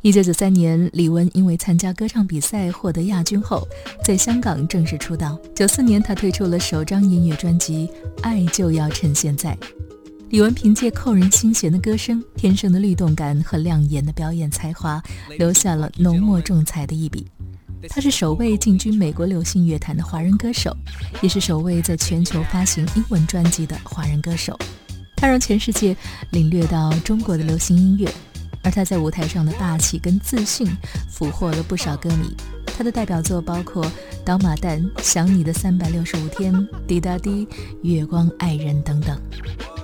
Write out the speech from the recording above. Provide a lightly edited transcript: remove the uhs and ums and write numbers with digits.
1993年，李玟因为参加歌唱比赛获得亚军后，在香港正式出道。94年，她推出了首张音乐专辑《爱就要趁现在》。李玟凭借扣人心弦的歌声、天生的律动感和亮眼的表演才华，留下了浓墨重彩的一笔。她是首位进军美国流行乐坛的华人歌手，也是首位在全球发行英文专辑的华人歌手。她让全世界领略到中国的流行音乐，而她在舞台上的霸气跟自信俘获了不少歌迷。她的代表作包括《倒马蛋》、《想你的365天》、《滴答滴》、《月光爱人》等等。